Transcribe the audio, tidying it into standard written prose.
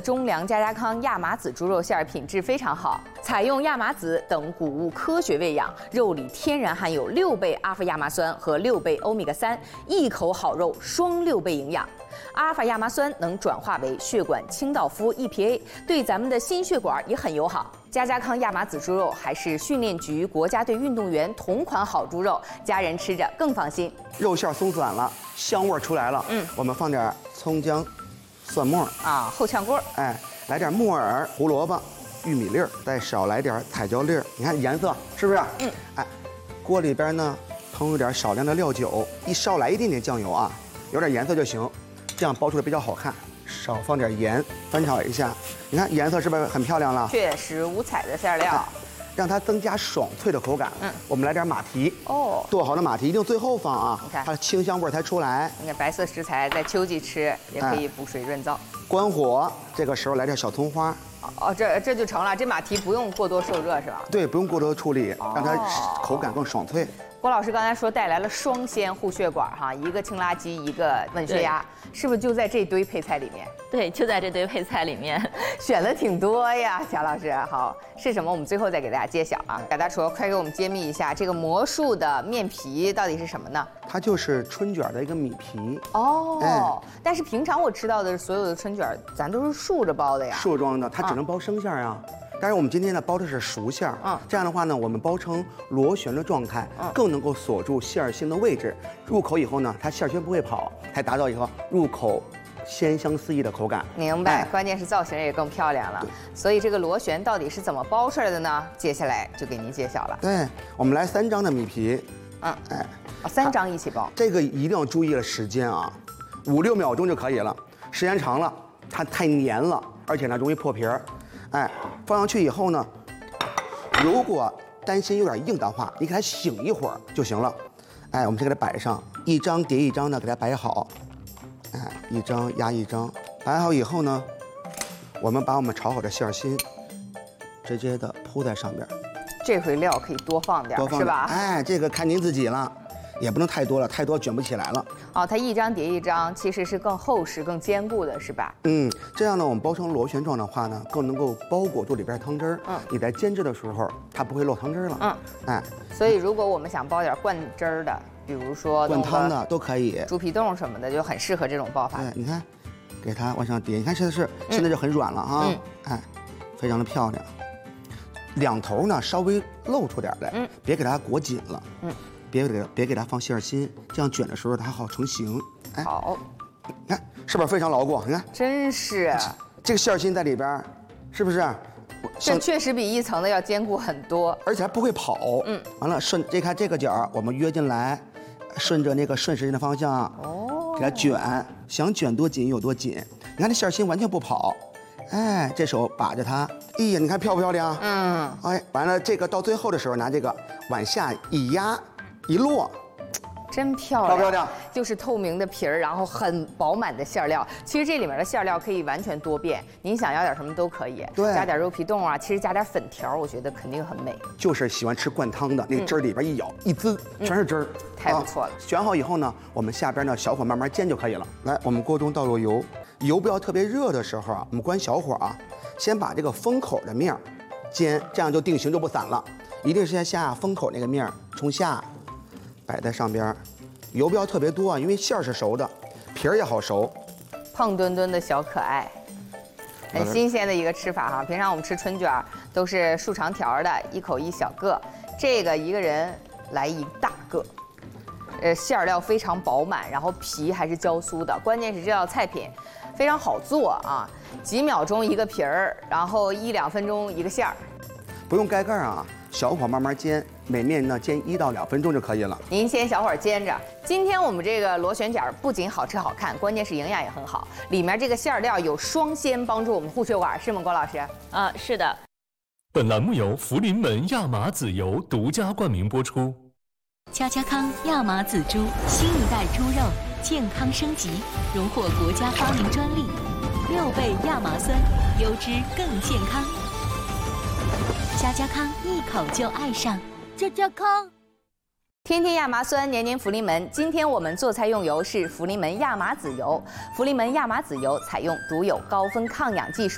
中粮家家康亚麻籽猪肉馅儿品质非常好，采用亚麻籽等谷物科学喂养，肉里天然含有6倍阿尔法亚麻酸和6倍欧米伽3，一口好肉，双6倍营养。阿尔法亚麻酸能转化为血管清道夫 EPA， 对咱们的心血管也很友好。家家康亚麻籽猪肉还是训练局国家队运动员同款好猪肉，家人吃着更放心。 肉馅松软了，香味出来了。我们放点葱姜、蒜末啊，后炝锅。 哎，来点木耳、胡萝卜、玉米粒儿，再少来点彩椒粒儿。你看颜色是不是？哎，锅里边呢烹入点少量的料酒，少来一点点酱油啊，有点颜色就行。这样包出来比较好看，少放点盐，翻炒一下，你看颜色是不是很漂亮了？ 确实五彩的馅料， 让它增加爽脆的口感。我们来点马蹄哦，剁好的马蹄一定最后放啊，你看它的清香味才出来。 你看白色食材在秋季吃也可以补水润燥。 关火，这个时候来点小葱花。 哦，这就成了，这马蹄不用过多受热是吧？ 对，不用过多处理，让它口感更爽脆。 郭老师刚才说带来了双鲜护血管哈，一个清垃圾，一个稳血压，是不是就在这堆配菜里面？ 对，就在这堆配菜里面， 选了挺多呀，贾老师。好，是什么？我们最后再给大家揭晓啊！贾大厨，快给我们揭秘一下这个魔术的面皮到底是什么呢？ 它就是春卷的一个米皮哦。但是平常我吃到的所有的春卷，咱都是竖着包的呀。 竖装的，它只能包生馅啊。但是我们今天呢包的是熟馅儿，这样的话呢，我们包成螺旋的状态，更能够锁住馅儿心的位置。入口以后呢，它馅儿心不会跑，还达到以后入口鲜香四溢的口感。 明白，关键是造型也更漂亮了。所以这个螺旋到底是怎么包出来的呢？接下来就给您揭晓了。 对，我们来3张的米皮， 3张一起包。 这个一定要注意了时间啊，5、6秒钟就可以了，时间长了它太黏了，而且呢容易破皮儿。哎，放上去以后呢，如果担心有点硬的话，你给它醒一会儿就行了。哎，我们先给它摆上，一张叠一张的给它摆好。哎，一张压一张，摆好以后呢，我们把我们炒好的馅儿心直接的铺在上边。 这回料可以多放点，是吧？ 哎，这个看您自己了。也不能太多了，太多卷不起来了。 哦，它一张叠一张，其实是更厚实、更坚固的，是吧？ 这样呢，我们包成螺旋状的话呢，更能够包裹住里边汤汁儿。你在煎制的时候，它不会漏汤汁儿了。哎， 所以如果我们想包点灌汁儿的，比如说灌汤的都可以， 猪皮冻什么的，就很适合这种包法。 你看，给它往上叠，你看现在就很软了啊。哎，非常的漂亮。两头呢稍微露出点来，别给它裹紧了。别给它放馅儿心，这样卷的时候它好成型。哎， 好， 你看是不是非常牢固？你看， 真是这个馅儿心在里边，是不是？ 这确实比一层的要坚固很多， 而且还不会跑。完了看这个角，我们约进来，顺着那个顺时针的方向，给它卷，想卷多紧有多紧。你看这馅儿心完全不跑。哎，这手把着它，哎呀，你看漂不漂亮？哎，完了这个到最后的时候，拿这个往下一压。一落， 真漂亮， 漂亮， 就是透明的皮儿，然后很饱满的馅料。其实这里面的馅料可以完全多变，您想要点什么都可以， 对， 加点肉皮冻啊，其实加点粉条，我觉得肯定很美。 就是喜欢吃灌汤的，那汁儿里边一舀一滋，全是汁儿， 太不错了。 选好以后呢，我们下边呢小火慢慢煎就可以了。来，我们锅中倒入油，油不要特别热的时候啊，我们关小火啊，先把这个封口的面煎，这样就定型就不散了。一定是先下封口那个面冲下。摆在上边，油不要特别多啊，因为馅儿是熟的，皮儿也好熟。 胖墩墩的小可爱，很新鲜的一个吃法哈。平常我们吃春卷都是竖长条的，一口一小个，这个一个人来一大个。馅料非常饱满，然后皮还是焦酥的。关键是这道菜品非常好做啊，几秒钟一个皮儿，然后1、2分钟一个馅儿。 不用盖盖啊，小火慢慢煎。每面呢煎1到2分钟就可以了。 您先小火煎着。今天我们这个螺旋饺不仅好吃好看，关键是营养也很好。里面这个馅料有双鲜，帮助我们护血管，是吗，郭老师？ 是的。 本栏目由福临门亚麻籽油独家冠名播出。 家家康亚麻籽猪，新一代猪肉，健康升级，荣获国家发明专利，6倍亚麻酸，优质更健康。家家康一口就爱上。家家康， 天天亚麻酸，年年福临门。今天我们做菜用油是福临门亚麻籽油。福临门亚麻籽油采用独有高分抗氧技术。